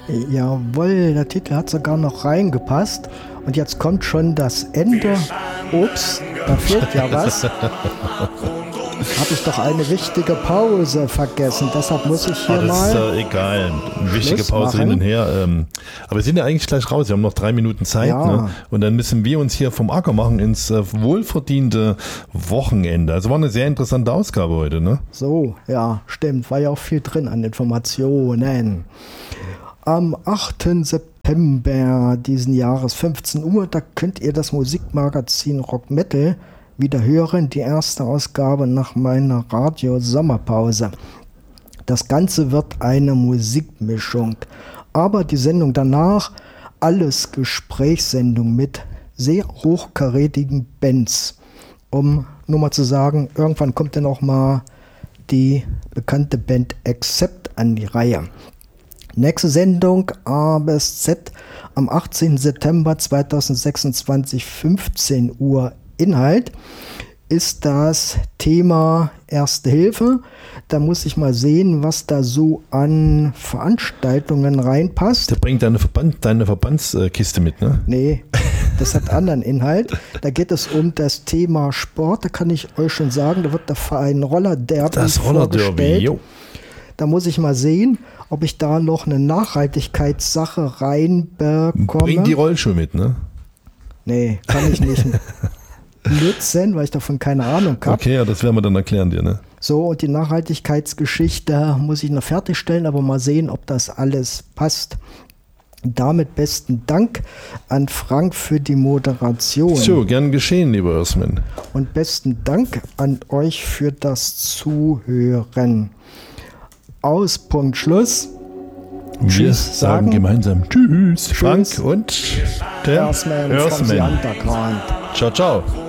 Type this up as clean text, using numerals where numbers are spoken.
Jawohl, der Titel hat sogar noch reingepasst. Und jetzt kommt schon das Ende. Ups, da fehlt ja was. Habe ich doch eine wichtige Pause vergessen. Deshalb muss ich hier das mal... ist egal. Eine wichtige Schluss Pause machen. hin und her. Aber wir sind ja eigentlich gleich raus. Wir haben noch 3 Minuten Zeit. Ja. Ne? Und dann müssen wir uns hier vom Acker machen ins wohlverdiente Wochenende. Also war eine sehr interessante Ausgabe heute. Ne? So, ja, stimmt. War ja auch viel drin an Informationen. Am 8. September diesen Jahres, 15 Uhr, da könnt ihr das Musikmagazin Rock Metal wieder hören. Die erste Ausgabe nach meiner Radio-Sommerpause. Das Ganze wird eine Musikmischung. Aber die Sendung danach, alles Gesprächssendung mit sehr hochkarätigen Bands. Um nur mal zu sagen, irgendwann kommt dann auch mal die bekannte Band Accept an die Reihe. Nächste Sendung A bis Z am 18. September 2026, 15 Uhr. Inhalt ist das Thema Erste Hilfe. Da muss ich mal sehen, was da so an Veranstaltungen reinpasst. Der bringt deine Verbandskiste mit, ne? Nee, das hat anderen Inhalt. Da geht es um das Thema Sport. Da kann ich euch schon sagen, da wird der Verein Rollerderby vorgestellt. Jo. Da muss ich mal sehen, ob ich da noch eine Nachhaltigkeitssache reinbekomme. Bring die Rollschuhe mit, ne? Nee, kann ich nicht nutzen, weil ich davon keine Ahnung habe. Okay, ja, das werden wir dann erklären dir, ne? So, und die Nachhaltigkeitsgeschichte muss ich noch fertigstellen, aber mal sehen, ob das alles passt. Damit besten Dank an Frank für die Moderation. So, gern geschehen, lieber Earthman. Und besten Dank an euch für das Zuhören. Aus, Punkt, Schluss. Wir sagen gemeinsam Tschüss. Frank und der Earthman from the Underground. Ciao, ciao.